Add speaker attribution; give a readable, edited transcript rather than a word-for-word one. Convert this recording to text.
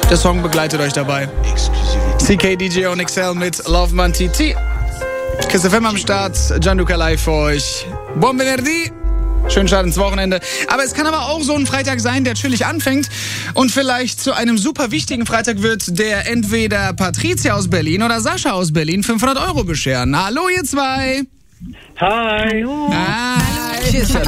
Speaker 1: Der Song begleitet euch dabei. CK, DJ und XL mit Loveman TT. Kiss FM am Start, Gianluca live für euch. Buon Venerdì. Schönen Start ins Wochenende. Aber es kann aber auch so ein Freitag sein, der chillig anfängt und vielleicht zu einem super wichtigen Freitag wird, der entweder Patricia aus Berlin oder Sascha aus Berlin 500 € bescheren. Hallo ihr zwei.
Speaker 2: Hi.
Speaker 3: Hallo.
Speaker 1: Hi.
Speaker 3: Kiss FM.